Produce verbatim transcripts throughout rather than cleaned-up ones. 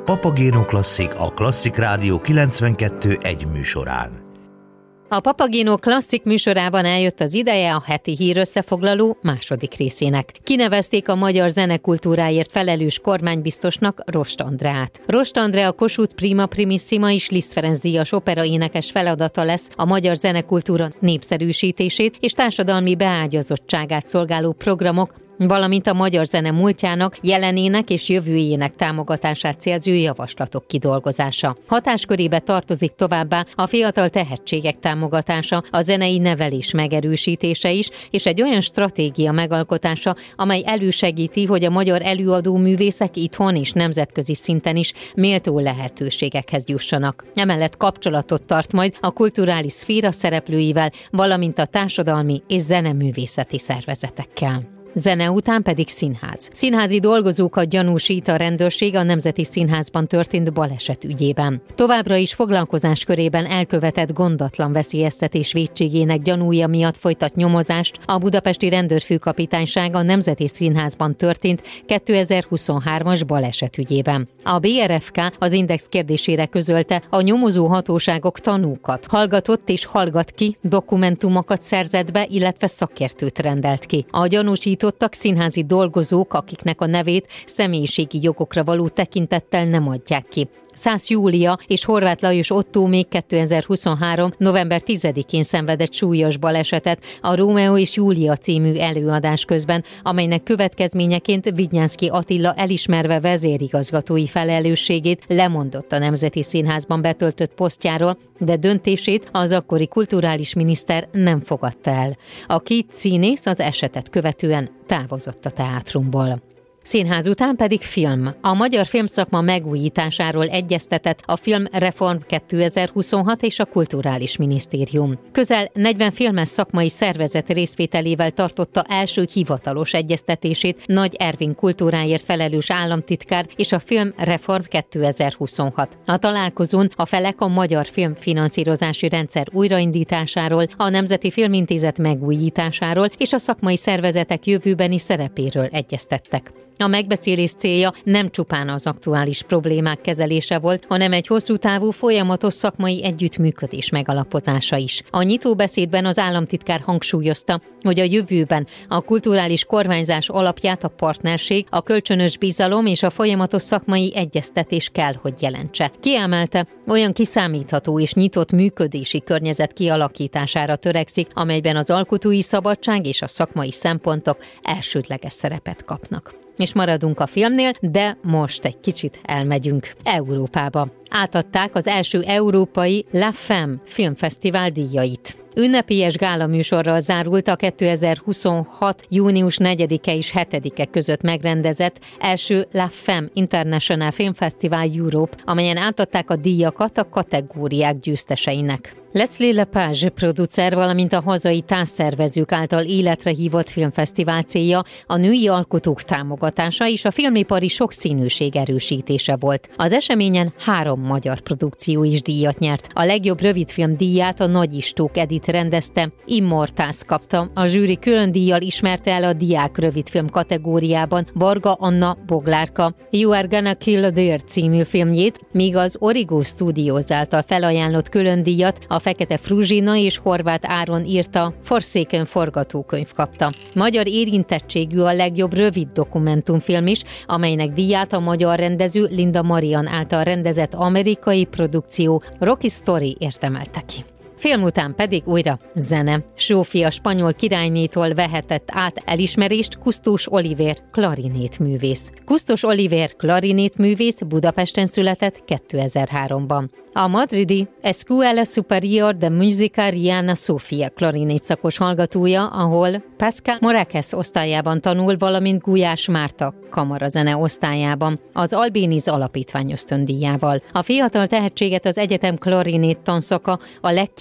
Papagéno Klasszik a Klasszik Rádió kilencvenkettő egy műsorán. A Papagéno Klasszik műsorában eljött az ideje a heti hírösszefoglaló második részének. Kinevezték a magyar zenekultúráért felelős kormánybiztosnak Rost Andreát. Rost Andrea Kossuth Prima Primissima és Liszt Ferenc díjas operaénekes feladata lesz a magyar zenekultúra népszerűsítését és társadalmi beágyazottságát szolgáló programok, valamint a magyar zene múltjának, jelenének és jövőjének támogatását célzó javaslatok kidolgozása. Hatáskörébe tartozik továbbá a fiatal tehetségek támogatása, a zenei nevelés megerősítése is, és egy olyan stratégia megalkotása, amely elősegíti, hogy a magyar előadó művészek itthon és nemzetközi szinten is méltó lehetőségekhez jussanak. Emellett kapcsolatot tart majd a kulturális szféra szereplőivel, valamint a társadalmi és zeneművészeti szervezetekkel. Zene után pedig színház. Színházi dolgozókat gyanúsít a rendőrség a Nemzeti Színházban történt baleset ügyében. Továbbra is foglalkozás körében elkövetett gondatlan veszélyeztetés vétségének gyanúja miatt folytat nyomozást a budapesti rendőrfőkapitányság a Nemzeti Színházban történt kétezer-huszonhármas baleset ügyében. A bé er ef ká az Index kérdésére közölte, a nyomozó hatóságok tanúkat hallgatott és hallgat ki, dokumentumokat szerzett be, illetve szakértőt rendelt ki. A gyanúsító színházi dolgozók, akiknek a nevét személyiségi jogokra való tekintettel nem adják ki. Szász Júlia és Horváth Lajos Ottó még kétezer-huszonhárom. november tizedikén szenvedett súlyos balesetet a Rómeó és Júlia című előadás közben, amelynek következményeként Vidnyánszky Attila elismerve vezérigazgatói felelősségét lemondott a Nemzeti Színházban betöltött posztjáról, de döntését az akkori kulturális miniszter nem fogadta el. A két színész az esetet követően távozott a teátrumból. Színház után pedig film. A magyar filmszakma megújításáról egyeztetett a Filmreform kétezer-huszonhat és a Kulturális Minisztérium. Közel negyven filmes szakmai szervezet részvételével tartotta első hivatalos egyeztetését Nagy Ervin kultúráért felelős államtitkár és a Filmreform kétezer-huszonhat. A találkozón a felek a magyar filmfinanszírozási rendszer újraindításáról, a Nemzeti Filmintézet megújításáról és a szakmai szervezetek jövőbeni szerepéről egyeztettek. A megbeszélés célja nem csupán az aktuális problémák kezelése volt, hanem egy hosszú távú folyamatos szakmai együttműködés megalapozása is. A nyitóbeszédben az államtitkár hangsúlyozta, hogy a jövőben a kulturális kormányzás alapját a partnerség, a kölcsönös bizalom és a folyamatos szakmai egyeztetés kell, hogy jelentse. Kiemelte, olyan kiszámítható és nyitott működési környezet kialakítására törekszik, amelyben az alkotói szabadság és a szakmai szempontok elsődleges szerepet kapnak. És maradunk a filmnél, de most egy kicsit elmegyünk Európába. Átadták az első európai La Femme filmfesztivál díjait. Ünnepélyes gála műsorral zárult a kétezer-huszonhat. június negyedike és hetedike között megrendezett első La Femme International Film Festival Europe, amelyen átadták a díjakat a kategóriák győzteseinek. Leslie Lepage producer, valamint a hazai társszervezők által életre hívott filmfesztivál célja a női alkotók támogatása és a filmipari sokszínűség erősítése volt. Az eseményen három magyar produkció is díjat nyert. A legjobb rövidfilm díját a Nagy Istók Edit rendezte, Immortals kapta. A zsűri külön díjjal ismerte el a diák rövidfilm kategóriában Varga Anna Boglárka You Are Gonna Kill a Deer című filmjét, míg az Origo Studios által felajánlott külön díjat a Fekete Fruzsina és Horváth Áron írta Forsaken forgatókönyv kapta. Magyar érintettségű a legjobb rövid dokumentumfilm is, amelynek díját a magyar rendező Linda Marian által rendezett amerikai produkció Rocky Story értemelte ki. Film után pedig újra zene. Zsófia spanyol királynétól vehetett át elismerést Kusztus Olivér klarinétművész. Kusztus Olivér klarinétművész Budapesten született kétezer-háromban. A madridi Escuela Superior de Música Riana Sofia klarinét szakos hallgatója, ahol Pascal Moraques osztályában tanul, valamint Gulyás Márta kamarazene osztályában, az Albéniz Alapítvány ösztöndíjával. A fiatal tehetséget az egyetem klarinét tanszaka a legkiválóbb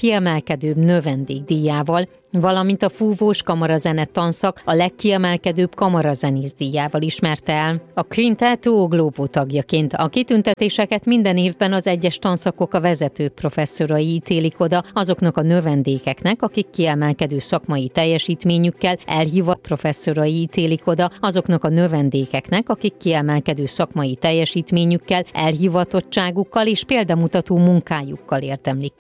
legkiemelkedőbb növendékdíjával, valamint a Fúvós Kamarazene tanszak a legkiemelkedőbb kamarazenész díjával ismerte el. A Quinteto Globo tagjaként a kitüntetéseket minden évben az egyes tanszakok a vezető professzorai ítélik oda azoknak a növendékeknek, akik kiemelkedő szakmai teljesítményükkel, elhívott professzorai ítélik oda azoknak a növendékeknek, akik kiemelkedő szakmai teljesítményükkel, elhivatottságukkal és példamutató munkájukkal érdemlik